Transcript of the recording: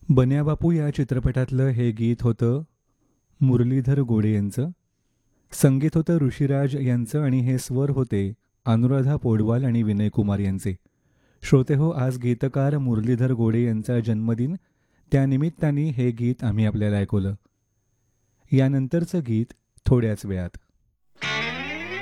बन्याबापू या चित्रपटातलं हे गीत होतं मुरलीधर गोडे यांचं. संगीत होतं ऋषिराज यांचं आणि हे स्वर होते अनुराधा पौडवाल आणि विनय कुमार यांचे. श्रोते हो, आज गीतकार मुरलीधर गोडे यांचा जन्मदिन. त्यानिमित्ताने हे गीत आम्ही आपल्याला ऐकवलं. यानंतरचं गीत थोड्याच वेळात.